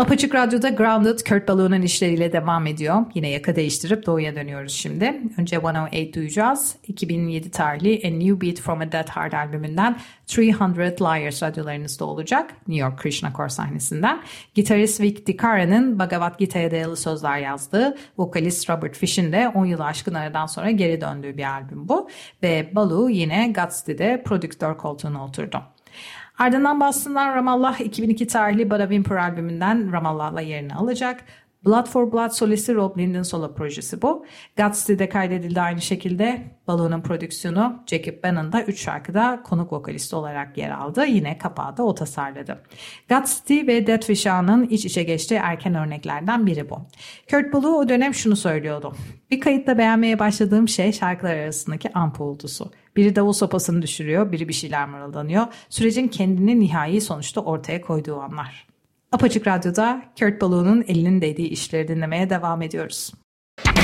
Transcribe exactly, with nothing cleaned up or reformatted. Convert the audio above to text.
Apaçık Radyo'da Grounded, Kurt Ballou'nun işleriyle devam ediyor. Yine yaka değiştirip doğuya dönüyoruz şimdi. Önce yüz on sekiz duyacağız. iki bin yedi tarihli A New Beat from a Dead Heart albümünden üç yüz Liars radyolarınızda olacak. New York Krishna Kor sahnesinden. Gitarist Vic DiCara'nın Bhagavad Gita'ya dayalı sözler yazdığı, vokalist Robert Fish'in de on yılı aşkın aradan sonra geri döndüğü bir albüm bu. Ve Ballou yine Godspeed'de prodüktör koltuğuna oturdu. Ardından Boston'dan Ramallah iki bin iki tarihli Bada Whimper albümünden Ramallah'la yerini alacak. Blood for Blood solisti Rob Lind'in solo projesi bu. Godspeed'de kaydedildi aynı şekilde. Ballou'nun prodüksiyonu Jacob Bannon'da üç şarkıda konuk vokalist olarak yer aldı. Yine kapağı da o tasarladı. Godspeed ve Dead Fish Ağa'nın iç içe geçtiği erken örneklerden biri bu. Kurt Ballou o dönem şunu söylüyordu. Bir kayıtta beğenmeye başladığım şey şarkılar arasındaki amp uğultusu. Biri davul sopasını düşürüyor, biri bir şeyler mırıldanıyor. Sürecin kendini nihai sonuçta ortaya koyduğu anlar. Apaçık Radyo'da Kurt Ballou'nun elinin değdiği işleri dinlemeye devam ediyoruz.